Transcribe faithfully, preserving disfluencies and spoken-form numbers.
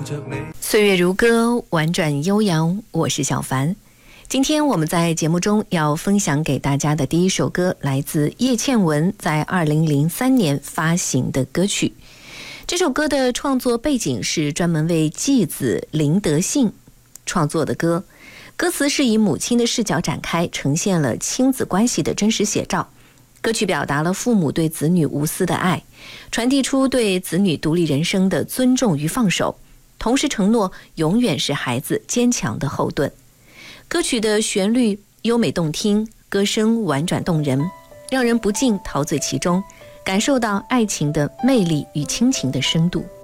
岁月如歌，婉转悠扬，我是小凡。今天我们在节目中要分享给大家的第一首歌，来自叶倩文在二零零三年发行的歌曲。这首歌的创作背景是专门为继子林德信创作的歌，歌词是以母亲的视角展开，呈现了亲子关系的真实写照。歌曲表达了父母对子女无私的爱，传递出对子女独立人生的尊重与放手，同时承诺永远是孩子坚强的后盾。歌曲的旋律优美动听，歌声婉转动人，让人不禁陶醉其中，感受到爱情的魅力与亲情的深度。